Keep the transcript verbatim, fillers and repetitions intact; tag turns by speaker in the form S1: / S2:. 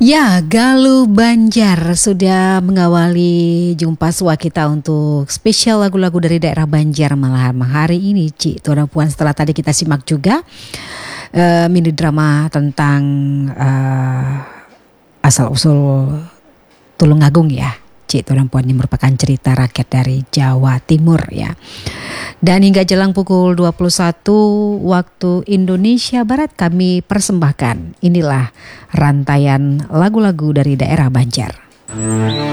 S1: Ya, Galuh Banjar sudah mengawali jumpa sua kita untuk spesial lagu-lagu dari daerah Banjar malam hari ini, Ci. Tuan dan Puan, setelah tadi kita simak juga uh, mini drama tentang uh, asal-usul Tulungagung ya, Ci. Tuan dan Puan, ini merupakan cerita rakyat dari Jawa Timur ya. Dan hingga jelang pukul dua puluh satu waktu Indonesia Barat kami persembahkan inilah rantaian lagu-lagu dari daerah Banjar.